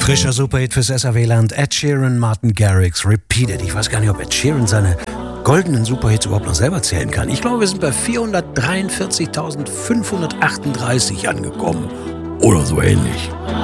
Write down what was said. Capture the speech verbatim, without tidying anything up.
Frischer Superhit fürs S R W-Land. Ed Sheeran, Martin Garrix, Repeated. Ich weiß gar nicht, ob Ed Sheeran seine goldenen Superhits überhaupt noch selber zählen kann. Ich glaube, wir sind bei vierhundertdreiundvierzigtausendfünfhundertachtunddreißig angekommen. Oder so ähnlich.